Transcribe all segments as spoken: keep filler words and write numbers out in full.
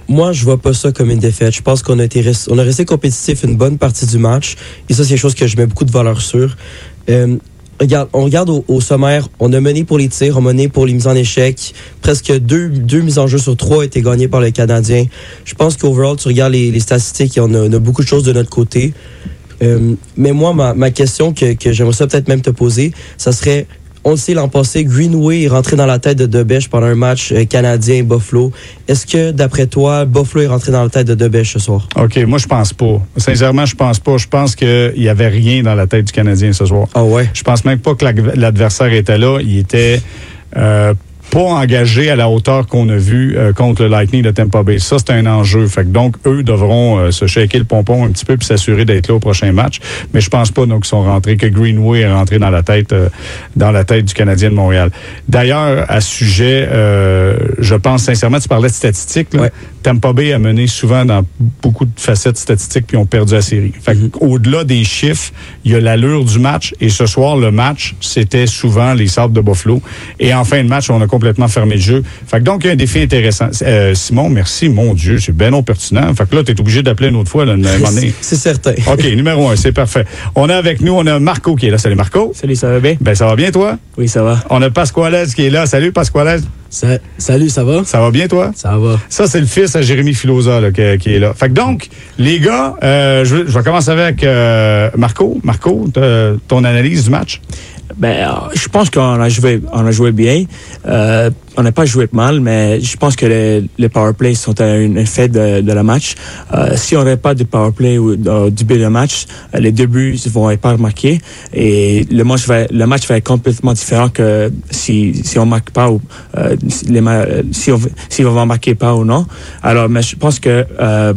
moi, je vois pas ça comme une défaite. Je pense qu'on a été res- on a resté compétitif une bonne partie du match. Et ça, c'est quelque chose que je mets beaucoup de valeur sur. Euh, regarde, on regarde au, au sommaire, on a mené pour les tirs, on a mené pour les mises en échec. Presque deux, deux mises en jeu sur trois ont été gagnées par les Canadiens. Je pense qu'overall, tu regardes les, les statistiques et on a, on a beaucoup de choses de notre côté. Euh, mais moi, ma, ma question que, que j'aimerais ça peut-être même te poser, ça serait... On le sait, l'an passé, Greenway est rentré dans la tête de Debèche pendant un match euh, canadien-Buffalo. Est-ce que, d'après toi, Buffalo est rentré dans la tête de Debèche ce soir? OK, moi, je pense pas. Sincèrement, je pense pas. Je pense qu'il y avait rien dans la tête du Canadien ce soir. Ah ouais? Je pense même pas que l'adversaire était là. Il était... Euh, pas engagé à la hauteur qu'on a vu euh, contre le Lightning de Tampa Bay. Ça, c'est un enjeu. Fait que donc, eux devront euh, se shaker le pompon un petit peu puis s'assurer d'être là au prochain match. Mais je pense pas donc qu'ils sont rentrés, que Greenway est rentré dans la tête euh, dans la tête du Canadien de Montréal. D'ailleurs, à ce sujet, euh, je pense sincèrement, tu parlais de statistiques. Là. Ouais. Tampa Bay a mené souvent dans beaucoup de facettes statistiques puis ont perdu la série. Fait que, mm-hmm. au-delà des chiffres, il y a l'allure du match. Et ce soir, le match, c'était souvent les Sabres de Buffalo. Et en fin de match, on a complètement fermé le jeu. Fait que donc, il y a un défi intéressant. Euh, Simon, merci, mon Dieu, c'est bien non pertinent. Fait que là, tu es obligé d'appeler une autre fois. Là, une c'est, c'est certain. OK, numéro un, c'est parfait. On a avec nous, on a Marco qui est là. Salut, Marco. Salut, ça va bien? Ben, ça va bien, toi? Oui, ça va. On a Pasqualez qui est là. Salut, Pasqualez. Ça, salut, ça va? Ça va bien, toi? Ça va. Ça, c'est le fils à Jérémy Filosa là, qui, qui est là. Fait que donc, les gars, euh, je, je vais commencer avec euh, Marco. Marco, ton analyse du match? Ben, je pense qu'on a joué, on a joué bien. Euh, on n'a pas joué mal, mais je pense que les, les power plays sont un, un fait de, de la match. Euh, si on n'avait pas de power play au euh, début du match, les deux buts vont être pas marqués et le match va, le match va être complètement différent que si si on marque pas ou euh, les, si on si on va marquer pas ou non. Alors, mais je pense que euh,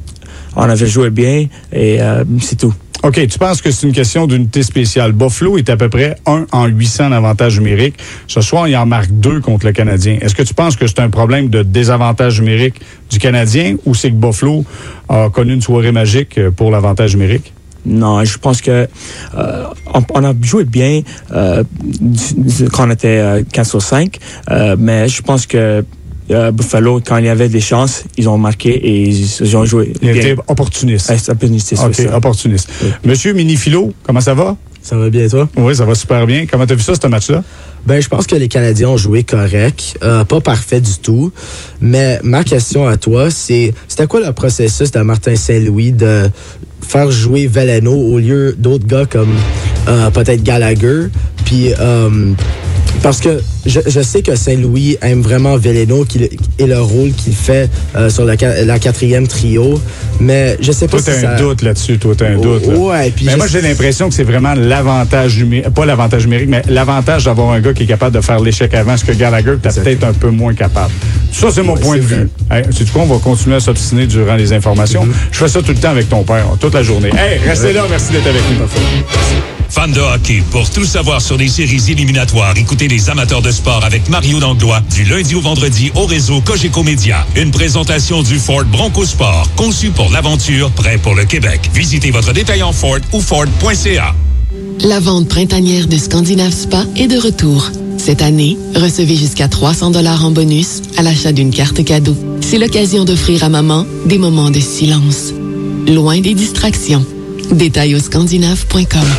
on avait joué bien et euh, c'est tout. OK, tu penses que c'est une question d'unité spéciale. Buffalo est à peu près un en huit cents d'avantage numérique. Ce soir, il en marque deux contre le Canadien. Est-ce que tu penses que c'est un problème de désavantage numérique du Canadien ou c'est que Buffalo a connu une soirée magique pour l'avantage numérique? Non, je pense que euh, on, on a joué bien euh, quand on était euh, quinze sur cinq, euh, mais je pense que Euh, Buffalo, quand il y avait des chances, ils ont marqué et ils, ils ont joué. Il était opportuniste. Ouais, c'est opportuniste, OK, ça. opportuniste. Oui. Monsieur Minifilo, comment ça va? Ça va bien, toi? Oui, ça va super bien. Comment t'as vu ça, ce match-là? Ben, je pense que les Canadiens ont joué correct. Euh, pas parfait du tout. Mais ma question à toi, c'est c'était quoi le processus de Martin Saint-Louis de faire jouer Veleno au lieu d'autres gars comme euh, peut-être Gallagher? Puis... Euh, Parce que je, je sais que Saint-Louis aime vraiment Veleno qui, et le rôle qu'il fait euh, sur le, la quatrième trio, mais je sais pas toi, si t'as ça... un doute là-dessus, toi, t'as un oh, doute. Là. Ouais, puis mais je... moi, j'ai l'impression que c'est vraiment l'avantage numérique, pas l'avantage numérique, mais l'avantage d'avoir un gars qui est capable de faire l'échec avant, ce que Gallagher t'as peut-être un peu moins capable. Ça, c'est mon ouais, point c'est de vue. Hey, sais-tu quoi, on va continuer à s'obstiner durant les informations. Mm-hmm. Je fais ça tout le temps avec ton père, toute la journée. Hey, restez ouais. là, merci d'être avec nous. Fans de hockey, pour tout savoir sur les séries éliminatoires, écoutez les amateurs de sport avec Mario Langlois du lundi au vendredi au réseau Cogeco Média. Une présentation du Ford Bronco Sport, conçu pour l'aventure, prêt pour le Québec. Visitez votre détaillant Ford ou Ford point C A. La vente printanière de Scandinave Spa est de retour. Cette année, recevez jusqu'à trois cents dollars en bonus à l'achat d'une carte cadeau. C'est l'occasion d'offrir à maman des moments de silence, loin des distractions. Détails au scandinave point com.